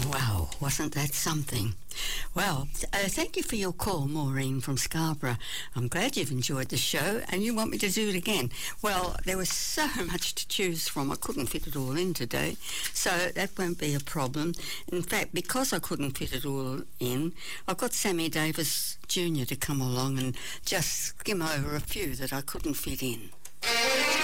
Wow, wasn't that something? Well, thank you for your call, Maureen from Scarborough. I'm glad you've enjoyed the show and you want me to do it again. Well, there was so much to choose from, I couldn't fit it all in today, so that won't be a problem. In fact, because I couldn't fit it all in, I've got Sammy Davis Jr. to come along and just skim over a few that I couldn't fit in.